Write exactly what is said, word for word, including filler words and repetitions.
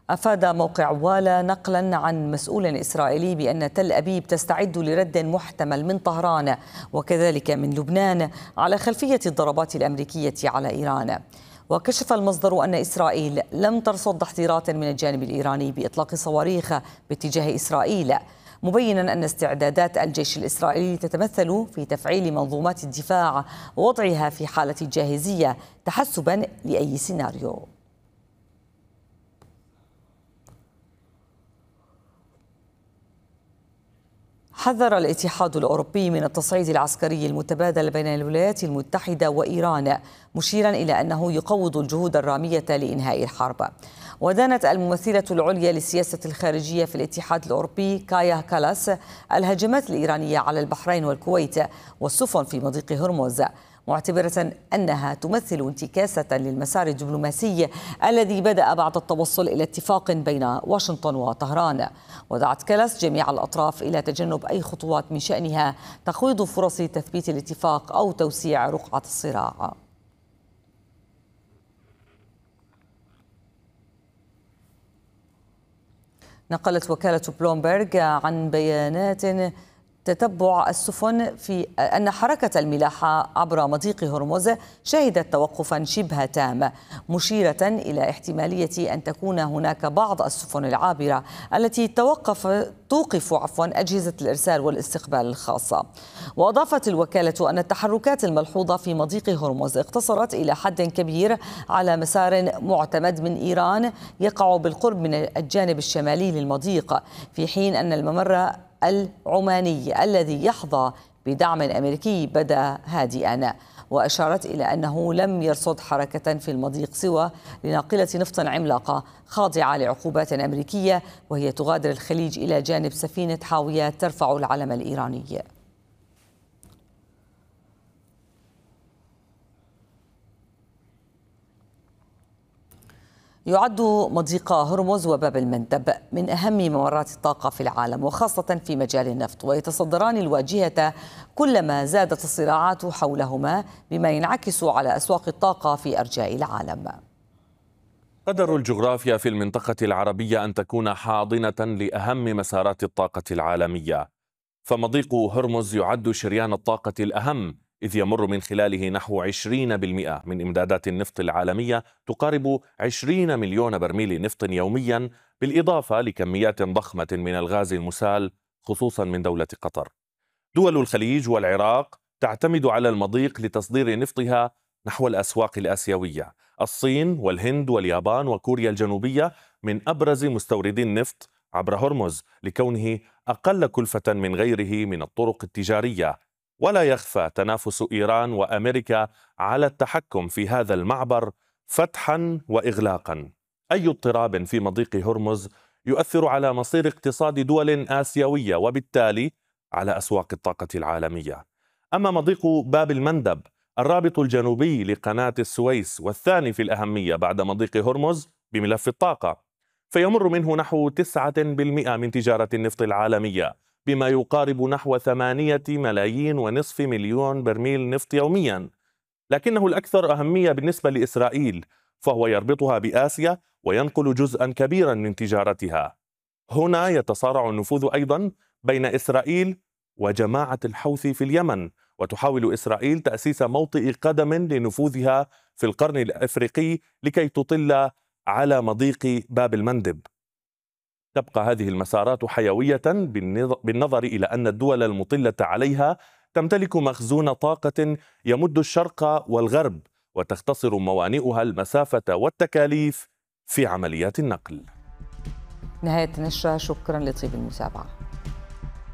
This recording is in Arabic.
أفاد موقع والا نقلا عن مسؤول إسرائيلي بأن تل أبيب تستعد لرد محتمل من طهران وكذلك من لبنان على خلفية الضربات الأمريكية على إيران. وكشف المصدر أن إسرائيل لم ترصد تحذيرات من الجانب الإيراني بإطلاق صواريخ باتجاه إسرائيل، مبينا أن استعدادات الجيش الإسرائيلي تتمثل في تفعيل منظومات الدفاع ووضعها في حالة جاهزية تحسبا لأي سيناريو. حذر الاتحاد الأوروبي من التصعيد العسكري المتبادل بين الولايات المتحدة وإيران، مشيرا إلى أنه يقوض الجهود الرامية لإنهاء الحرب. ودانت الممثلة العليا للسياسة الخارجية في الاتحاد الأوروبي كايا كالاس الهجمات الإيرانية على البحرين والكويت والسفن في مضيق هرمز، معتبرة أنها تمثل انتكاسة للمسار الدبلوماسي الذي بدأ بعد التوصل إلى اتفاق بين واشنطن وطهران. ودعت كالاس جميع الأطراف إلى تجنب أي خطوات من شأنها تخويض فرص تثبيت الاتفاق أو توسيع رقعة الصراع. نقلت وكالة بلومبرغ عن بيانات تتبع السفن في أن حركة الملاحة عبر مضيق هرمز شهدت توقفا شبه تام، مشيرة إلى احتمالية أن تكون هناك بعض السفن العابرة التي توقف توقف عفوا أجهزة الإرسال والاستقبال الخاصة. وأضافت الوكالة أن التحركات الملحوظة في مضيق هرمز اقتصرت إلى حد كبير على مسار معتمد من إيران يقع بالقرب من الجانب الشمالي للمضيق، في حين أن الممر العماني الذي يحظى بدعم أمريكي بدا هادئا. وأشارت إلى أنه لم يرصد حركة في المضيق سوى لناقلة نفط عملاقة خاضعة لعقوبات أمريكية وهي تغادر الخليج إلى جانب سفينة حاويات ترفع العلم الإيراني. يعد مضيق هرمز وباب المندب من أهم ممرات الطاقة في العالم وخاصة في مجال النفط، ويتصدران الواجهة كلما زادت الصراعات حولهما، بما ينعكس على أسواق الطاقة في أرجاء العالم. قدر الجغرافيا في المنطقة العربية أن تكون حاضنة لأهم مسارات الطاقة العالمية، فمضيق هرمز يعد شريان الطاقة الأهم، إذ يمر من خلاله نحو عشرين بالمئة من إمدادات النفط العالمية تقارب عشرين مليون برميل نفط يوميا، بالإضافة لكميات ضخمة من الغاز المسال خصوصا من دولة قطر. دول الخليج والعراق تعتمد على المضيق لتصدير نفطها نحو الأسواق الآسيوية. الصين والهند واليابان وكوريا الجنوبية من أبرز مستوردي النفط عبر هرمز، لكونه أقل كلفة من غيره من الطرق التجارية. ولا يخفى تنافس إيران وأمريكا على التحكم في هذا المعبر فتحا وإغلاقا. أي اضطراب في مضيق هرمز يؤثر على مصير اقتصاد دول آسيوية وبالتالي على أسواق الطاقة العالمية. أما مضيق باب المندب الرابط الجنوبي لقناة السويس والثاني في الأهمية بعد مضيق هرمز بملف الطاقة، فيمر منه نحو تسعة بالمئة من تجارة النفط العالمية، بما يقارب نحو ثمانية ملايين ونصف مليون برميل نفط يوميا. لكنه الأكثر أهمية بالنسبة لإسرائيل، فهو يربطها بآسيا وينقل جزءا كبيرا من تجارتها. هنا يتصارع النفوذ أيضا بين إسرائيل وجماعة الحوثي في اليمن، وتحاول إسرائيل تأسيس موطئ قدم لنفوذها في القرن الأفريقي لكي تطل على مضيق باب المندب. تبقى هذه المسارات حيوية بالنظر إلى أن الدول المطلة عليها تمتلك مخزون طاقة يمد الشرق والغرب، وتختصر موانئها المسافة والتكاليف في عمليات النقل. نهاية النشرة، شكرا لطيب المتابعة.